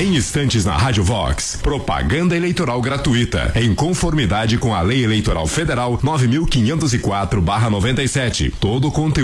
Em instantes na Rádio Vox, propaganda eleitoral gratuita, em conformidade com a Lei Eleitoral Federal 9.504/97. Todo o conteúdo